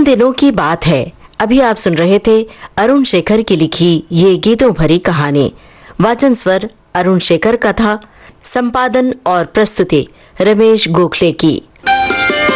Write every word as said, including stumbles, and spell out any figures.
उन दिनों की बात है। अभी आप सुन रहे थे अरुण शेखर की लिखी ये गीतों भरी कहानी। वाचन स्वर अरुण शेखर का था। संपादन और प्रस्तुति रमेश गोखले की।